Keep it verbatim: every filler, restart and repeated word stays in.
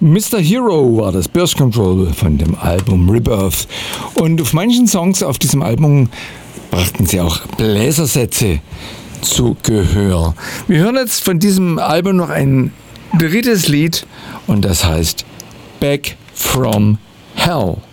Mister Hero war das Birth Control von dem Album Rebirth. Und auf manchen Songs auf diesem Album brachten sie auch Bläsersätze zu Gehör. Wir hören jetzt von diesem Album noch ein drittes Lied und das heißt Back from Hell.